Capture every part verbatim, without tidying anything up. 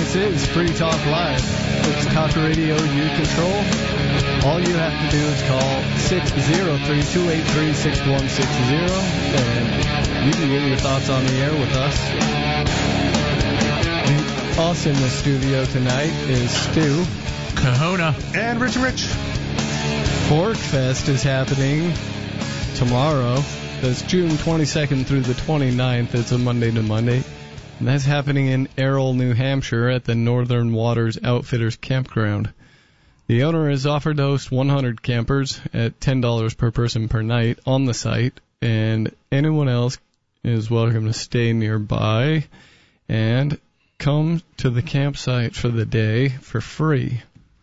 This is Free Talk Live. It's talk radio you control. All you have to do is call six oh three, two eight three, six one six zero, and you can get your thoughts on the air with us. Us in the studio tonight is Stu, Kahuna, and Rich Rich. PorcFest is happening tomorrow. That's June twenty-second through the twenty-ninth. It's a Monday to Monday. And that's happening in Errol, New Hampshire at the Northern Waters Outfitters Campground. The owner has offered to host one hundred campers at ten dollars per person per night on the site, and anyone else is welcome to stay nearby and come to the campsite for the day for free.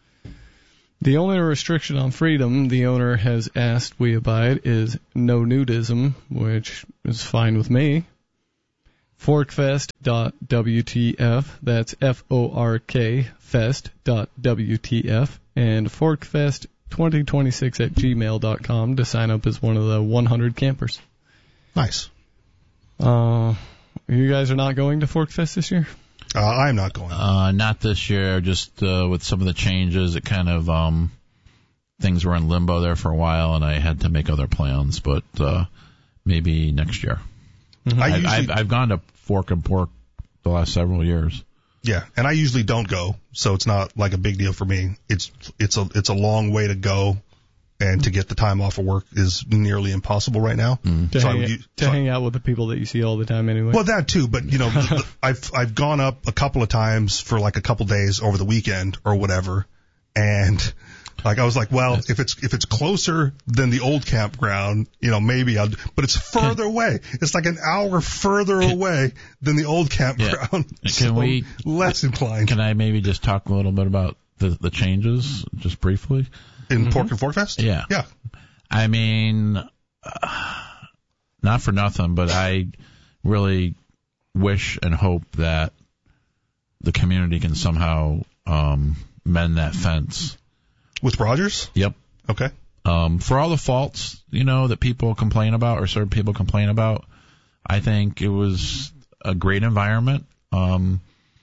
The only restriction on freedom the owner has asked we abide is no nudism, which is fine with me. forkfest dot W T F, that's F O R K fest dot W T F, and forkfest twenty twenty-six at gmail dot com to sign up as one of the one hundred campers. Nice. Uh, you guys are not going to Forkfest this year? Uh, I'm not going. Uh, not this year, just uh, with some of the changes, it kind of, um, things were in limbo there for a while, and I had to make other plans, but uh, maybe next year. Mm-hmm. I I, usually, I've, I've gone to Fork and Pork the last several years. Yeah, and I usually don't go, so it's not like a big deal for me. It's it's a it's a long way to go, and to get the time off of work is nearly impossible right now. Mm. To, so hang, I, to so hang out with the people that you see all the time anyway. Well, that too, but you know, I've I've gone up a couple of times for like a couple days over the weekend or whatever, and like I was like, well, if it's if it's closer than the old campground, you know, maybe I'll. But it's further can, away. It's like an hour further can, away than the old campground. Yeah. So can we less inclined? Can I maybe just talk a little bit about the the changes, just briefly? In mm-hmm. Pork and Fork Fest? Yeah. Yeah. I mean, uh, not for nothing, but I really wish and hope that the community can somehow um, mend that fence. With Rogers? Yep. Okay. Um, for all the faults, you know, that people complain about or certain people complain about, I think it was a great environment. Um,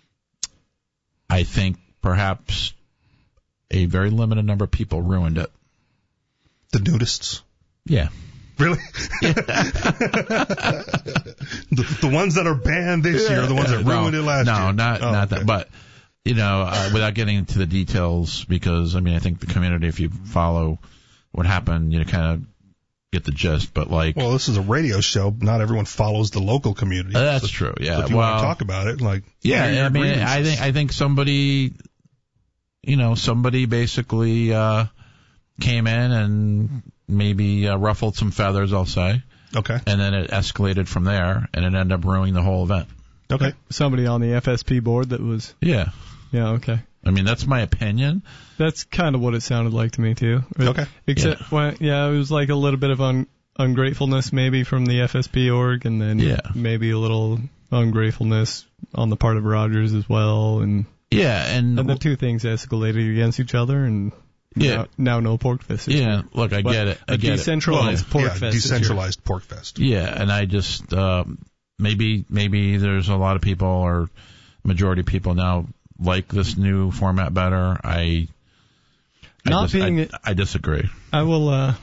I think perhaps a very limited number of people ruined it. The nudists? Yeah. Really? Yeah. the, the ones that are banned this year are the ones that no, ruined it last no, year. No, not, oh, not okay. that. But, you know, uh, without getting into the details, because, I mean, I think the community, if you follow what happened, you kind of get the gist. But, like. Well, this is a radio show. Not everyone follows the local community. Uh, that's so, true, yeah. So if you well, want to talk about it, like. Yeah, I mean, I think, I think somebody, you know, somebody basically, uh, came in and maybe uh, ruffled some feathers, I'll say. Okay. And then it escalated from there, and it ended up ruining the whole event. Okay. Somebody on the F S P board that was... Yeah. Yeah, okay. I mean, that's my opinion. That's kind of what it sounded like to me, too. Okay. Except, yeah, when, yeah it was like a little bit of un, ungratefulness maybe from the F S P org, and then yeah. maybe a little ungratefulness on the part of Rogers as well. And yeah, and... and the two things escalated against each other, and... Yeah. Now, now no Porkfest. Yeah, look, I but get it. I a get decentralized it. Well, Porkfest. Yeah, decentralized Porkfest. Yeah, and I just, um, maybe, maybe there's a lot of people or majority of people now like this new format better. I, Not I, dis- being I, I disagree. I will, uh,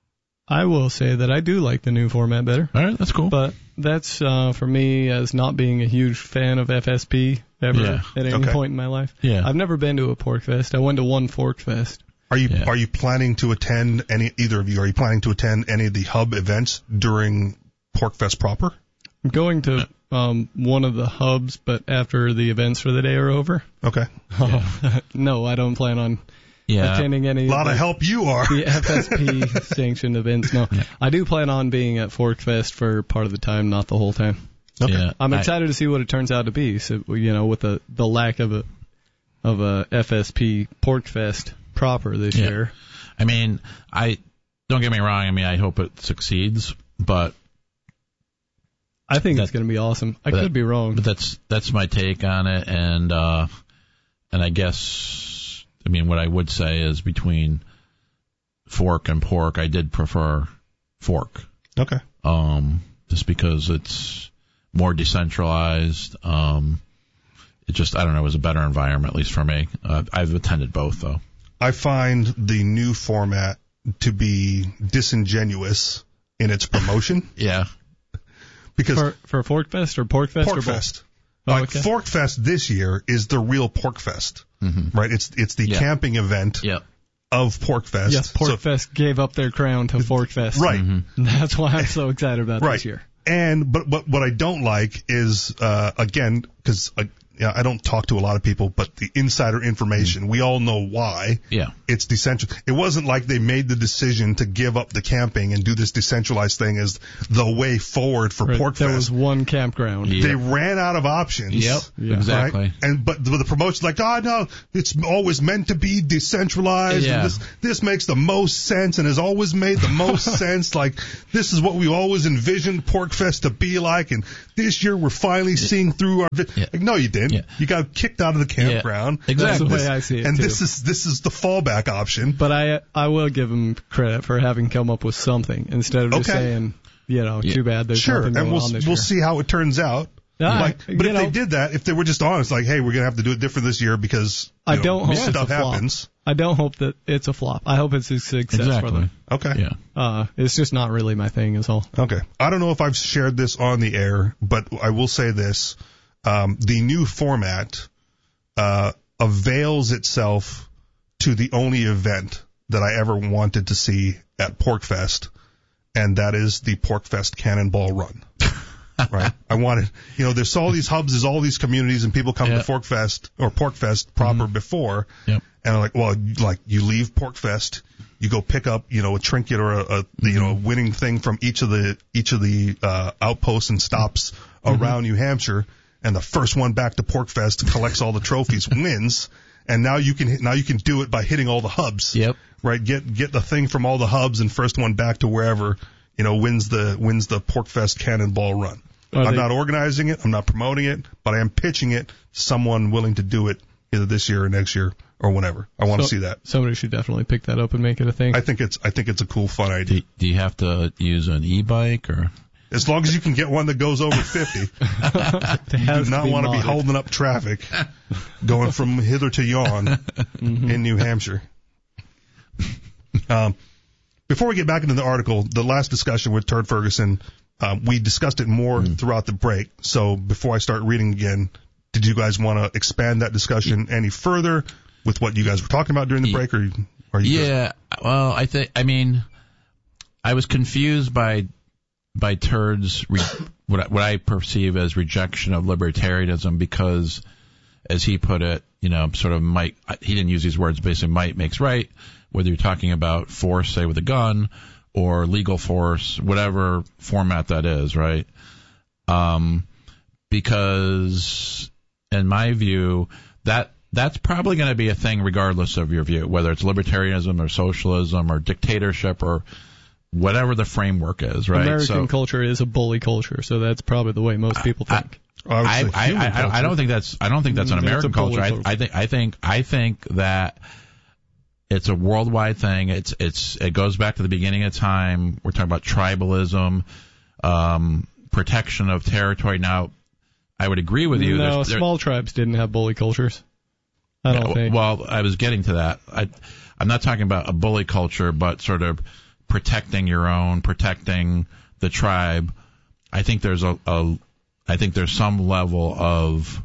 I will say that I do like the new format better. All right, that's cool. But that's, uh, for me as not being a huge fan of F S P ever Yeah. at any Okay. point in my life. Yeah. I've never been to a Porkfest. I went to one Forkfest. Are you Yeah. are you planning to attend any, either of you, are you planning to attend any of the hub events during Porkfest proper? I'm going to um, one of the hubs, but after the events for the day are over. Okay. Oh, no, I don't plan on Yeah. attending any A lot of of the, help you are. the F S P sanctioned events. No, Yeah. I do plan on being at Forkfest for part of the time, not the whole time. Okay. Yeah. I'm I- excited to see what it turns out to be. So, you know, with the, the lack of a of a F S P Porkfest proper this Yeah. year. I mean, I don't get me wrong. I mean, I hope it succeeds, but I think That- it's going to be awesome. I but could that- be wrong. but that's that's my take on it. And uh, and I guess, I mean, what I would say is between Fork and Pork, I did prefer Fork. Okay. Um, just because it's more decentralized. Um, it just, I don't know, it was a better environment, at least for me. Uh, I've attended both, though. I find the new format to be disingenuous in its promotion. Yeah. Because For, for Fork Fest or Pork Fest? or both? Porkfest. Oh, like okay. Fork Fest this year is the real Pork Fest, Mm-hmm. right? It's it's the Yeah. camping event Yep. of Pork Fest. Yes, Pork So- Fest gave up their crown to Fork Fest. right, Mm-hmm. That's why I'm so excited about right. this year. And but but what I don't like is uh, again because uh, yeah, I don't talk to a lot of people, but the insider information, we all know why. Yeah. It's decentralized. It wasn't like they made the decision to give up the camping and do this decentralized thing as the way forward for Right, Pork there Fest. was one campground. Yeah. They ran out of options. Yep. Yeah. Exactly. Right? And but the, the promotion, like, oh no, it's always meant to be decentralized. Yeah. And this this makes the most sense and has always made the most sense. Like this is what we always envisioned Pork Fest to be like. And this year we're finally seeing through our. Vi- Yeah. Like, no, you didn't. Yeah. You got kicked out of the campground. Yeah. Exactly. That's the way I see it, And too. this is this is the fallback option. But I I will give them credit for having come up with something instead of just Okay. saying, you know, Yeah. too bad there's Sure, nothing and going we'll on this we'll year. see how it turns out. Yeah, like, you but if know. they did that, if they were just honest, like, hey, we're gonna have to do it different this year because you I know, don't hope it's stuff a flop. happens. I don't hope that it's a flop. I hope it's a success for Exactly. them. Okay. Yeah. Uh, it's just not really my thing, is all. Okay. I don't know if I've shared this on the air, but I will say this. Um, the new format uh, avails itself to the only event that I ever wanted to see at PorkFest, and that is the PorkFest Cannonball Run. Right? I wanted, you know, there's all these hubs, there's all these communities, and people come Yeah. to PorkFest or PorkFest proper before, Yep. and I'm like, well, like you leave PorkFest, you go pick up, you know, a trinket or a, a you know, a winning thing from each of the each of the uh, outposts and stops around New Hampshire, and the first one back to PorkFest collects all the trophies, wins, and now you can now you can do it by hitting all the hubs. Yep. Right, get get the thing from all the hubs, and first one back to wherever, you know, wins the wins the PorkFest Cannonball Run. Are I'm they- not organizing it, I'm not promoting it, but I am pitching it to someone willing to do it either this year or next year or whenever. I want to So- see that. Somebody should definitely pick that up and make it a thing. I think it's I think it's a cool, fun Do, idea. do you have to use an e-bike or? As long as you can get one that goes over fifty, It you has do not be want to be modded. holding up traffic going from hither to yon Mm-hmm. in New Hampshire. Um, before we get back into the article, the last discussion with Turd Ferguson, um, we discussed it more Mm. throughout the break. So before I start reading again, did you guys want to expand that discussion any further with what you guys were talking about during the Yeah. break, or are you? good? Yeah. Well, I think. I mean, I was confused by by Turd's re, what I, what I perceive as rejection of libertarianism because, as he put it, you know, sort of might. He didn't use these words. Basically, might makes right. Whether you're talking about force, say with a gun, or legal force, whatever format that is, right? Um, because in my view, that that's probably going to be a thing regardless of your view, whether it's libertarianism or socialism or dictatorship or whatever the framework is, right? American so, culture is a bully culture, so that's probably the way most people I- think. I, would I, say I, human I, I culture. don't think that's I don't think that's an Mm, that's American a bully culture. I, culture. I think I think I think that it's a worldwide thing. It's it's it goes back to the beginning of time. We're talking about tribalism, um, protection of territory. Now, I would agree with you. No, There's- there- small tribes didn't have bully cultures. I don't Yeah, think. Well, I was getting to that. I, I'm not talking about a bully culture, but sort of protecting your own, protecting the tribe. I think there's a, a I think there's some level of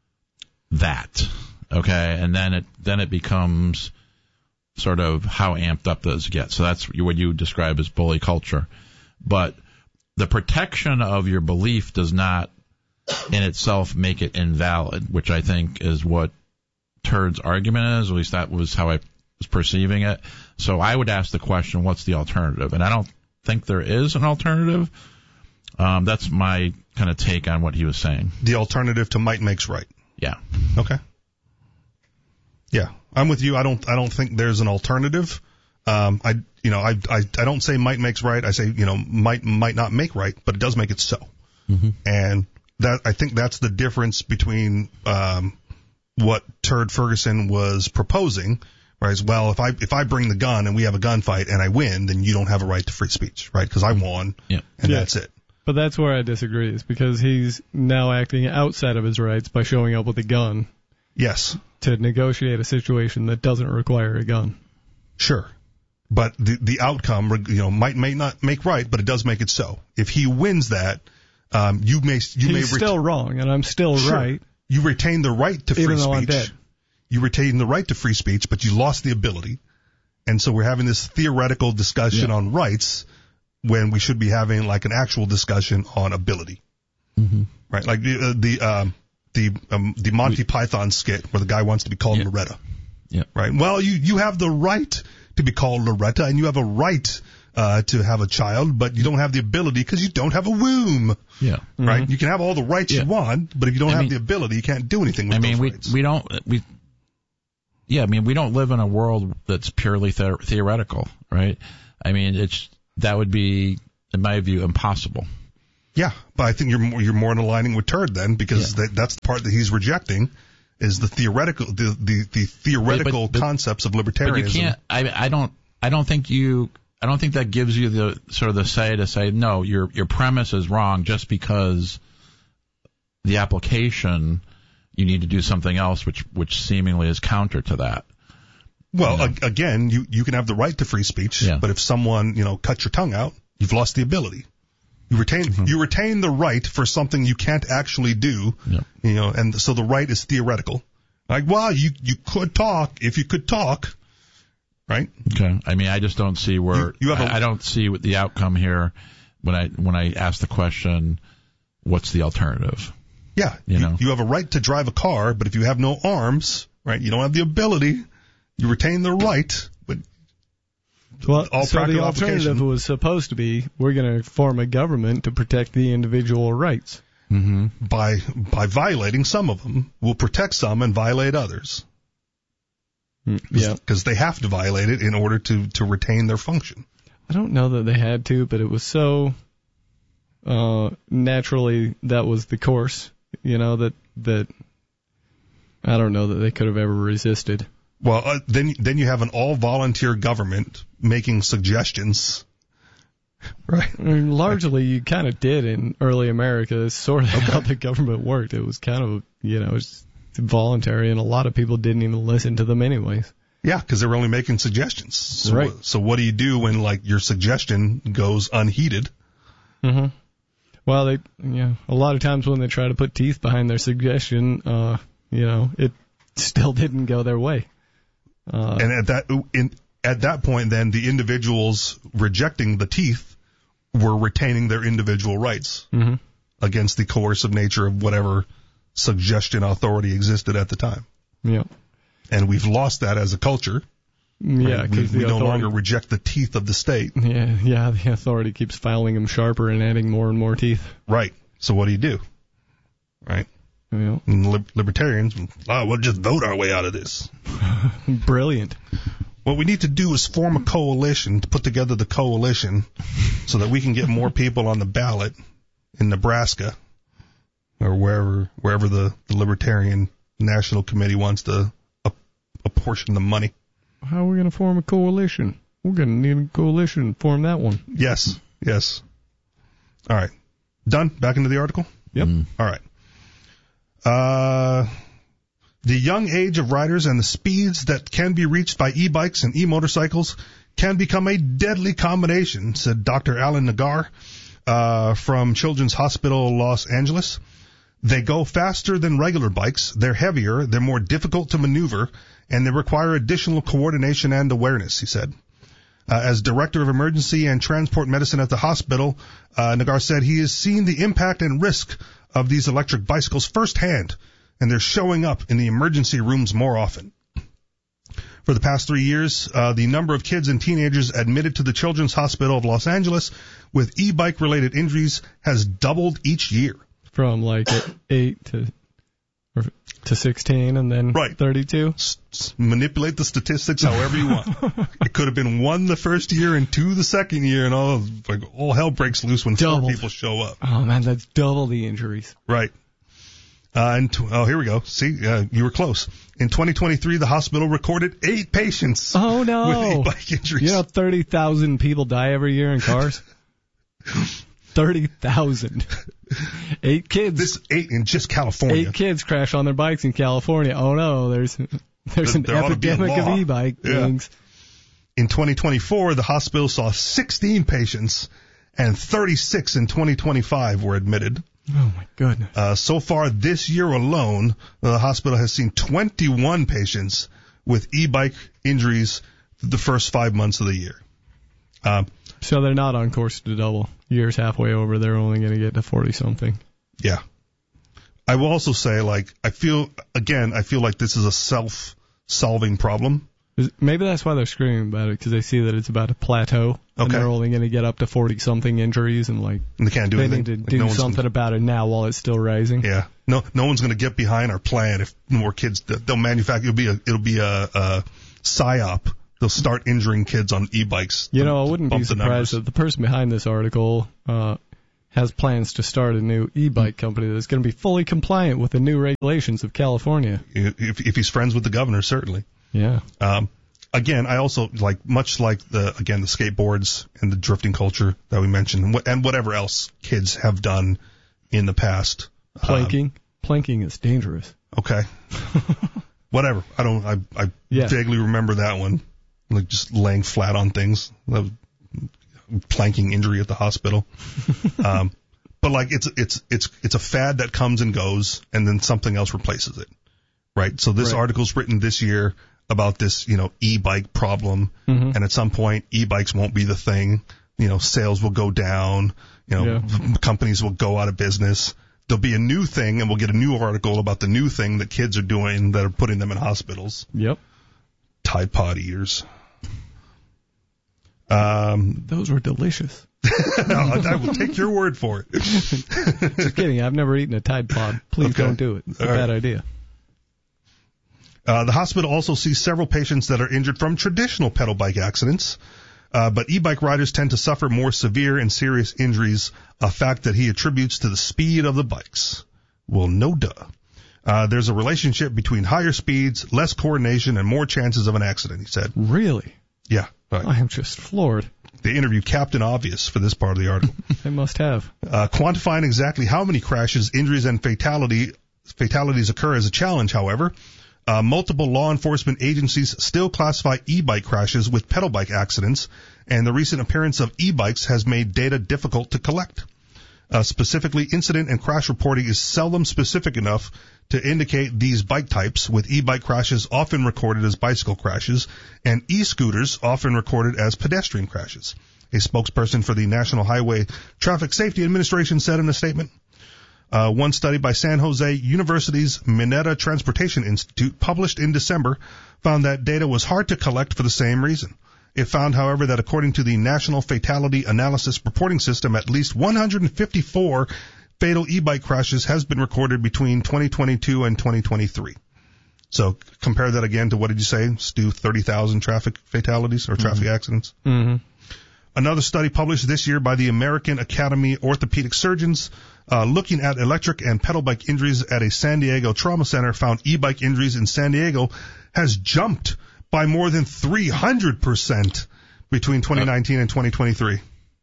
that. Okay, and then it then it becomes sort of how amped up does it get. So that's what you describe as bully culture. But the protection of your belief does not in itself make it invalid, which I think is what Turd's argument is. At least that was how I was perceiving it. So I would ask the question, what's the alternative? And I don't think there is an alternative. Um, that's my kind of take on what he was saying. The alternative to might makes right. Yeah. Okay. Yeah, I'm with you. I don't. I don't think there's an alternative. Um, I, you know, I, I, I don't say might makes right. I say, you know, might might not make right, but it does make it so. Mm-hmm. And that I think that's the difference between um, what Turd Ferguson was proposing. Right? Is, well, if I if I bring the gun and we have a gunfight and I win, then you don't have a right to free speech, right? Because I won, Yeah. and Yeah. that's it. But that's where I disagree, is because he's now acting outside of his rights by showing up with a gun. Yes. To negotiate a situation that doesn't require a gun. Sure. But the the outcome, you know, might may not make right, but it does make it so. If he wins that, um, you may you he's may He's still wrong, and I'm still sure. right. You retain the right to free even though speech. I'm dead. You retain the right to free speech, but you lost the ability. And so we're having this theoretical discussion yeah. on rights when we should be having like an actual discussion on ability. Mm-hmm. Right? Like the uh, the um, the um, the Monty we, Python skit where the guy wants to be called yeah. Loretta. Yeah. Right? Well, you you have the right to be called Loretta, and you have a right uh, to have a child, but you don't have the ability because you don't have a womb. Yeah. Right? Mm-hmm. You can have all the rights yeah. you want, but if you don't I have mean, the ability, you can't do anything with I mean, those we rights. we don't we. Yeah, I mean, we don't live in a world that's purely the- theoretical, right? I mean, it's that would be, in my view, impossible. Yeah, but I think you're more, you're more in aligning with Turd then, because Yeah. that, that's the part that he's rejecting, is the theoretical the the, the theoretical But- but- concepts of libertarianism. But you can't. I I don't. I don't think you. I don't think that gives you the sort of the say to say no. Your your premise is wrong just because the application you need to do something else, which which seemingly is counter to that. Well, you know? a, again, you you can have the right to free speech, Yeah. but if someone you know cuts your tongue out, you've lost the ability. You retain Mm-hmm. you retain the right for something you can't actually do. Yeah. You know, and so the right is theoretical. Like, well, you you could talk if you could talk, right? Okay. I mean, I just don't see where You- you have a- I, I don't see what the outcome here when I when I ask the question, what's the alternative? Yeah, You know. you have a right to drive a car, but if you have no arms, right, you don't have the ability. You retain the right, but Well, all so the practical alternative application. was supposed to be, we're going to form a government to protect the individual rights. Mm-hmm. by by violating some of them, we'll protect some and violate others. Yeah. Because they have to violate it in order to, to retain their function. I don't know that they had to, but it was so uh, naturally that was the course, you know, that that I don't know that they could have ever resisted. Well, uh, then then you have an all-volunteer government making suggestions, right? I mean, largely, you kind of did in early America. It's sort of how the government worked. It was kind of, you know, it's voluntary, and a lot of people didn't even listen to them anyways. Yeah, because they were only making suggestions. So, Right. So what do you do when like your suggestion goes unheeded? Mm-hmm. Well, they, yeah, a lot of times when they try to put teeth behind their suggestion, uh, you know, it still didn't go their way. Uh, And at that in at that point, then the individuals rejecting the teeth were retaining their individual rights mm-hmm. against the coercive nature of whatever suggestion authority existed at the time. Yeah. And we've lost that as a culture. Yeah, Right? because we, we the no authority, longer reject the teeth of the state. yeah, yeah, the authority keeps filing them sharper and adding more and more teeth. Right. So what do you do? Right. Yeah. And lib- libertarians, oh, we'll just vote our way out of this. Brilliant. What we need to do is form a coalition to put together the coalition so that we can get more people on the ballot in Nebraska or wherever wherever the, the Libertarian National Committee wants to ap- apportion the money. How are we going to form a coalition? We're going to need a coalition to form that one. Yes, yes. All right. Done? Back into the article? Yep. Mm. All right. Uh, the young age of riders and the speeds that can be reached by e-bikes and e-motorcycles can become a deadly combination, said Doctor Alan Nagar uh, from Children's Hospital Los Angeles. They go faster than regular bikes, they're heavier, they're more difficult to maneuver, and they require additional coordination and awareness, he said. Uh, as Director of Emergency and Transport Medicine at the hospital, uh, Nagar said he has seen the impact and risk of these electric bicycles firsthand, and they're showing up in the emergency rooms more often. For the past three years, uh, the number of kids and teenagers admitted to the Children's Hospital of Los Angeles with e-bike related injuries has doubled each year. From like eight to or to sixteen and then Right. thirty-two. S- s- manipulate the statistics however you want. It could have been one the first year and two the second year, and all like all hell breaks loose when four Doubled. people show up. Oh man, that's double the injuries. Right. Uh, and t- oh, here we go. See, uh, you were close. In twenty twenty-three, the hospital recorded eight patients Oh no! with e-bike injuries. You know, thirty thousand people die every year in cars. thirty thousand. Eight kids. This eight in just California. Eight kids crash on their bikes in California. Oh no, there's there's an there epidemic of e-bike yeah. things. In twenty twenty-four, the hospital saw sixteen patients, and thirty-six in twenty twenty-five were admitted. Oh my goodness. Uh, so far this year alone, the hospital has seen twenty-one patients with e-bike injuries the first five months of the year. Uh, so they're not on course to double. Years halfway over, they're only going to get to forty-something. Yeah. I will also say, like, I feel, again, I feel like this is a self-solving problem. Maybe that's why they're screaming about it, because they see that it's about to plateau, and okay. they're only going to get up to forty-something injuries, and, like, and they can't do they anything. need to like do no something gonna, about it now while it's still rising. Yeah. No no one's going to get behind our plan if more kids, they'll manufacture, it'll be a, it'll be a, a psyop. They'll start injuring kids on e-bikes. You know, I wouldn't be surprised the that the person behind this article uh, has plans to start a new e-bike company that's going to be fully compliant with the new regulations of California. If, if he's friends with the governor, certainly. Yeah. Um, again, I also, like, much like the, again, the skateboards and the drifting culture that we mentioned, and, what, and whatever else kids have done in the past. Planking. Um, Planking is dangerous. Okay. Whatever. I don't, I, I yeah. vaguely remember that one. Like just laying flat on things, planking injury at the hospital. um, but like it's it's it's it's a fad that comes and goes, and then something else replaces it, right? So this right. article's written this year about this, you know, e-bike problem, mm-hmm. and at some point e-bikes won't be the thing. You know, sales will go down. You know, yeah. companies will go out of business. There'll be a new thing, and we'll get a new article about the new thing that kids are doing that are putting them in hospitals. Yep. Tide Pod ears. Um, Those were delicious. no, I, I will take your word for it. Just kidding. I've never eaten a Tide Pod. Please okay. don't do it. It's All a bad right. idea. Uh, the hospital also sees several patients that are injured from traditional pedal bike accidents, uh, but e-bike riders tend to suffer more severe and serious injuries, a fact that he attributes to the speed of the bikes. Well, no duh. Uh, there's a relationship between higher speeds, less coordination, and more chances of an accident, he said. Really? Yeah. Right. I am just floored. They interviewed Captain Obvious for this part of the article. They must have. Uh, quantifying exactly how many crashes, injuries, and fatality fatalities occur is a challenge, however. Uh, multiple law enforcement agencies still classify e-bike crashes with pedal bike accidents, and the recent appearance of e-bikes has made data difficult to collect. Uh, specifically, incident and crash reporting is seldom specific enough to indicate these bike types, with e-bike crashes often recorded as bicycle crashes and e-scooters often recorded as pedestrian crashes. A spokesperson for the National Highway Traffic Safety Administration said in a statement, uh, one study by San Jose University's Mineta Transportation Institute published in December found that data was hard to collect for the same reason. It found, however, that according to the National Fatality Analysis Reporting System, at least one hundred fifty-four fatal e-bike crashes has been recorded between twenty twenty-two and twenty twenty-three. So compare that again to, what did you say, Stu, thirty thousand traffic fatalities or traffic mm-hmm. accidents? Mm-hmm. Another study published this year by the American Academy Orthopedic Surgeons, uh, looking at electric and pedal bike injuries at a San Diego trauma center, found e-bike injuries in San Diego has jumped by more than three hundred percent between twenty nineteen and twenty twenty-three.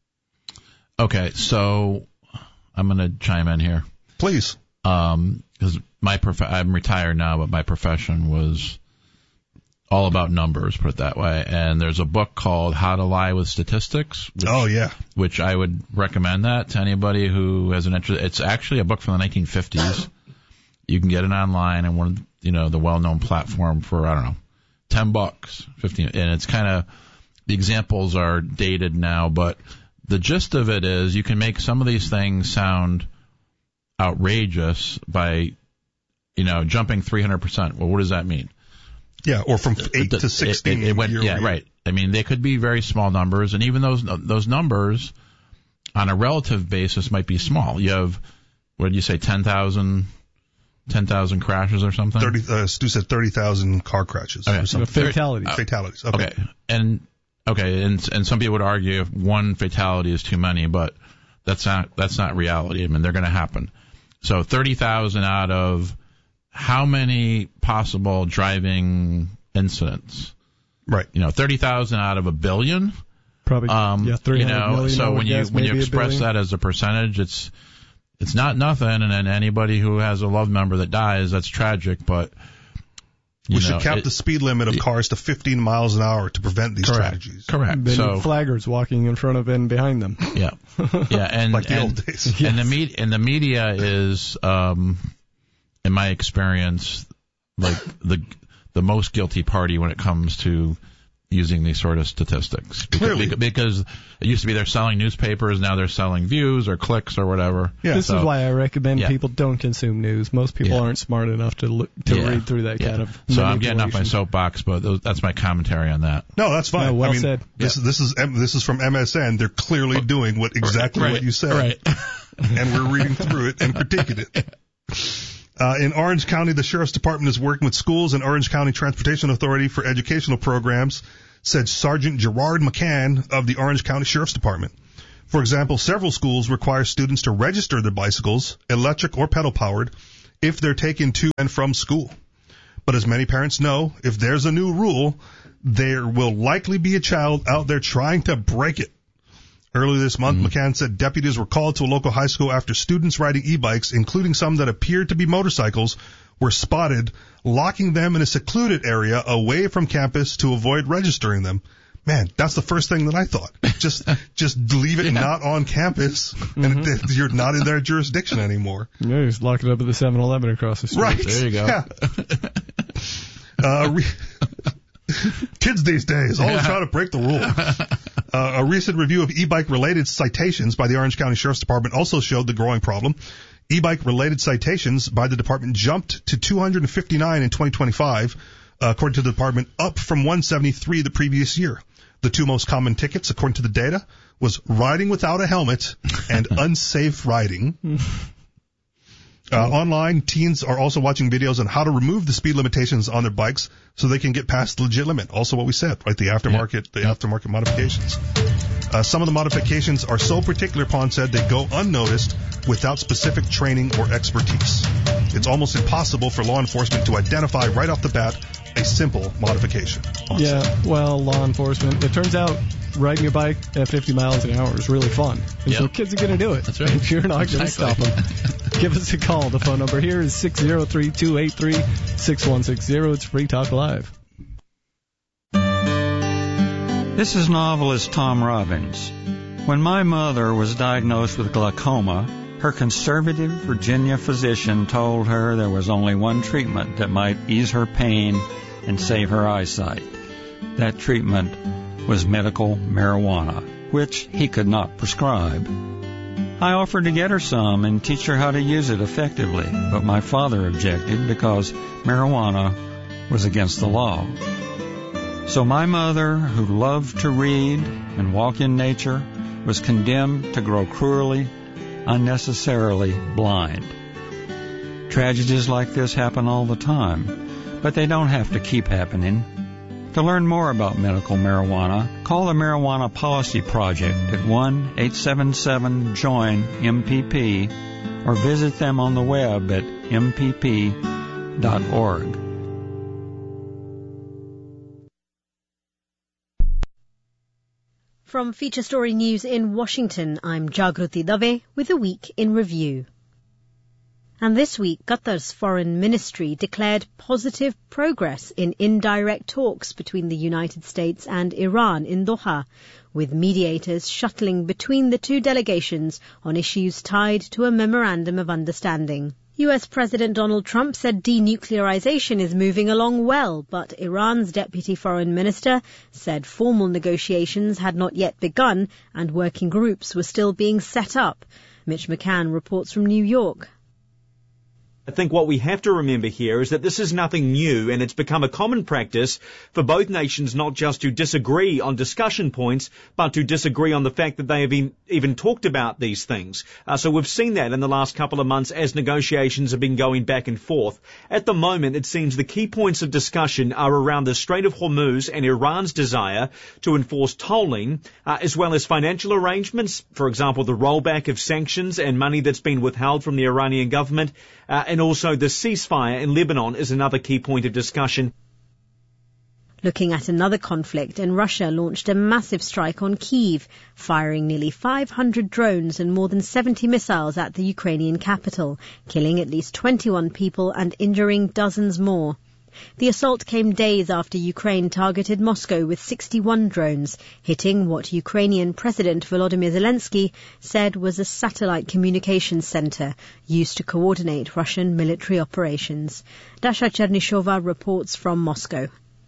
Okay, so I'm going to chime in here. Please. Um, because my prof- I'm retired now, but my profession was all about numbers, put it that way. And there's a book called How to Lie with Statistics. Which, oh, yeah. Which I would recommend that to anybody who has an interest. It's actually a book from the nineteen fifties. You can get it online and one of the, you know, the well-known platform for, I don't know, ten bucks, fifteen, and it's kind of, the examples are dated now, but the gist of it is you can make some of these things sound outrageous by, you know, jumping three hundred percent. Well, what does that mean? Yeah, or from eight the, to sixteen. It, it went, year yeah, year. right. I mean, they could be very small numbers, and even those those numbers on a relative basis might be small. You have, what did you say, ten thousand ten thousand crashes or something? thirty, uh, Stu said thirty thousand car crashes. Okay. Or something. Fatalities. Uh, fatalities. Okay. okay. And, okay, and, and some people would argue if one fatality is too many, but that's not, that's not reality. I mean, they're going to happen. So thirty thousand out of how many possible driving incidents? Right. You know, thirty thousand out of a billion? Probably, Um, yeah, three you hundred know, million. so when you guess, when you maybe a express billion. that as a percentage, it's it's not nothing. And then anybody who has a loved member that dies, that's tragic. But you We know, should cap it, the speed limit of cars to fifteen miles an hour to prevent these correct, tragedies. correct. Then So flaggers walking in front of and behind them. yeah, yeah, and Like the and, old days. and the me- and the media is, um, in my experience, like the the most guilty party when it comes to using these sort of statistics. Because, Clearly. because it used to be they're selling newspapers, now they're selling views or clicks or whatever. Yeah. This So- is why I recommend yeah. people don't consume news. Most people Yeah. aren't smart enough to look, to Yeah. read through that Yeah. kind of So I'm getting off my manipulation. soapbox, but those, that's my commentary on that. No, that's fine. No, well I mean, said. This, Yeah. this is M- this is from M S N. They're clearly doing what exactly right, what you said, Right. and we're reading through it and critiquing it. Uh, in Orange County, the Sheriff's Department is working with schools and Orange County Transportation Authority for educational programs, said Sergeant Gerard McCann of the Orange County Sheriff's Department. For example, several schools require students to register their bicycles, electric or pedal-powered, if they're taken to and from school. But as many parents know, if there's a new rule, there will likely be a child out there trying to break it. Earlier this month, mm-hmm. McCann said deputies were called to a local high school after students riding e-bikes, including some that appeared to be motorcycles, were spotted locking them in a secluded area away from campus to avoid registering them. Man, that's the first thing that I thought. Just just leave it yeah. not on campus, and mm-hmm. it, you're not in their jurisdiction anymore. Yeah, just lock it up at the seven eleven across the street. Right. There you go. Yeah. uh, re- Kids these days always try to break the rule. Uh, a recent review of e-bike related citations by the Orange County Sheriff's Department also showed the growing problem. E-bike related citations by the department jumped to two hundred fifty-nine in twenty twenty-five, uh, according to the department, up from one seventy-three the previous year. The two most common tickets, according to the data, was riding without a helmet and unsafe riding. Uh, online, teens are also watching videos on how to remove the speed limitations on their bikes so they can get past the legit limit. Also what we said, right? The aftermarket, yep. the yep. aftermarket modifications. Uh, some of the modifications are so particular, Pond said, they go unnoticed without specific training or expertise. It's almost impossible for law enforcement to identify right off the bat a simple modification. Pond yeah, said. Well, law enforcement, it turns out riding your bike at fifty miles an hour is really fun. And yep. so kids are going to do it. That's right. If you're not exactly. going to stop them. Give us a call. The phone number here is six oh three, two eight three, six one six zero. It's Free Talk Live. This is novelist Tom Robbins. When my mother was diagnosed with glaucoma, her conservative Virginia physician told her there was only one treatment that might ease her pain and save her eyesight. That treatment was medical marijuana, which he could not prescribe. I offered to get her some and teach her how to use it effectively, but my father objected because marijuana was against the law. So my mother, who loved to read and walk in nature, was condemned to grow cruelly, unnecessarily blind. Tragedies like this happen all the time, but they don't have to keep happening. To learn more about medical marijuana, call the Marijuana Policy Project at one eight seven seven join M P P or visit them on the web at m p p dot org. From Feature Story News in Washington, I'm Jagruti Dave with a week in review. And this week, Qatar's foreign ministry declared positive progress in indirect talks between the United States and Iran in Doha, with mediators shuttling between the two delegations on issues tied to a memorandum of understanding. U S President Donald Trump said denuclearization is moving along well, but Iran's deputy foreign minister said formal negotiations had not yet begun and working groups were still being set up. Mitch McCann reports from New York. I think what we have to remember here is that this is nothing new, and it's become a common practice for both nations not just to disagree on discussion points, but to disagree on the fact that they have been, even talked about these things. Uh, so we've seen that in the last couple of months as negotiations have been going back and forth. At the moment, it seems the key points of discussion are around the Strait of Hormuz and Iran's desire to enforce tolling, uh, as well as financial arrangements, for example, the rollback of sanctions and money that's been withheld from the Iranian government, uh, and also the ceasefire in Lebanon is another key point of discussion. Looking at another conflict, and Russia launched a massive strike on Kyiv, firing nearly five hundred drones and more than seventy missiles at the Ukrainian capital, killing at least twenty-one people and injuring dozens more. The assault came days after Ukraine targeted Moscow with sixty-one drones, hitting what Ukrainian President Volodymyr Zelensky said was a satellite communications center used to coordinate Russian military operations. Dasha Chernyshova reports from Moscow.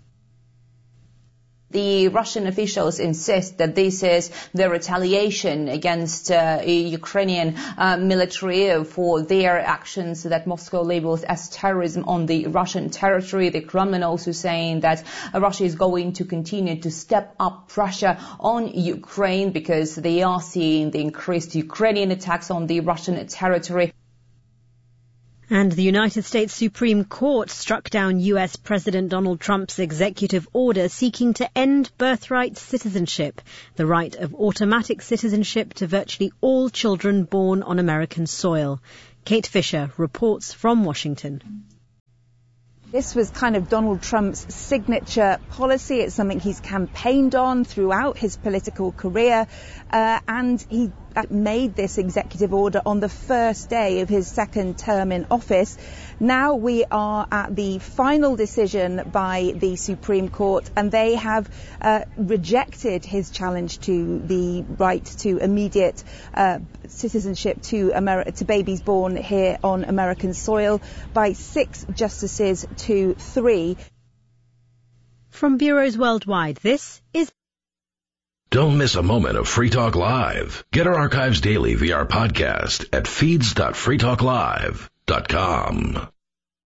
The Russian officials insist that this is the retaliation against uh, Ukrainian uh, military for their actions that Moscow labels as terrorism on the Russian territory. The Kremlin also saying that uh, Russia is going to continue to step up pressure on Ukraine because they are seeing the increased Ukrainian attacks on the Russian territory. And the United States Supreme Court struck down U S President Donald Trump's executive order seeking to end birthright citizenship, the right of automatic citizenship to virtually all children born on American soil. Kate Fisher reports from Washington. This was kind of Donald Trump's signature policy. It's something he's campaigned on throughout his political career, uh, and he made this executive order on the first day of his second term in office. Now we are at the final decision by the Supreme Court, and they have uh, rejected his challenge to the right to immediate uh, citizenship to, Ameri- to babies born here on American soil by six justices to three. From bureaus worldwide, this is Don't miss a moment of Free Talk Live. Get our archives daily via our podcast at feeds dot free talk live dot com.